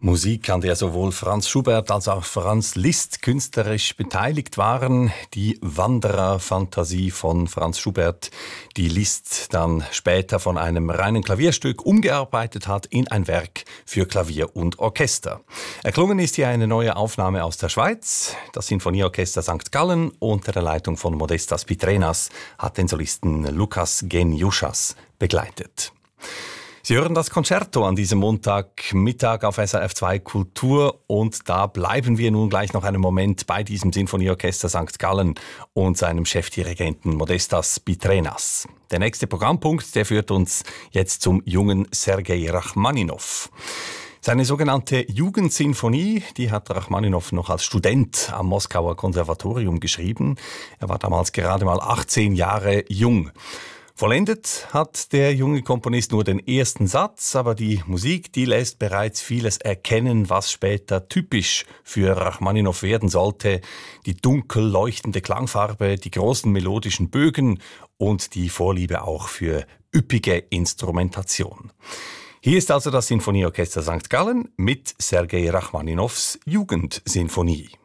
Musik, an der sowohl Franz Schubert als auch Franz Liszt künstlerisch beteiligt waren. Die Wanderer-Fantasie von Franz Schubert, die Liszt dann später von einem reinen Klavierstück umgearbeitet hat in ein Werk für Klavier und Orchester. Erklungen ist hier eine neue Aufnahme aus der Schweiz. Das Sinfonieorchester St. Gallen unter der Leitung von Modestas Pitrenas hat den Solisten Lukas Geniuschas begleitet. Sie hören das Concerto an diesem Montagmittag auf SRF 2 Kultur und da bleiben wir nun gleich noch einen Moment bei diesem Sinfonieorchester St. Gallen und seinem Chefdirigenten Modestas Pitrenas. Der nächste Programmpunkt, der führt uns jetzt zum jungen Sergei Rachmaninow. Seine sogenannte Jugendsinfonie, die hat Rachmaninow noch als Student am Moskauer Konservatorium geschrieben. Er war damals gerade mal 18 Jahre jung. Vollendet hat der junge Komponist nur den ersten Satz, aber die Musik, die lässt bereits vieles erkennen, was später typisch für Rachmaninow werden sollte. Die dunkel leuchtende Klangfarbe, die großen melodischen Bögen und die Vorliebe auch für üppige Instrumentation. Hier ist also das Sinfonieorchester St. Gallen mit Sergei Rachmaninows Jugendsinfonie.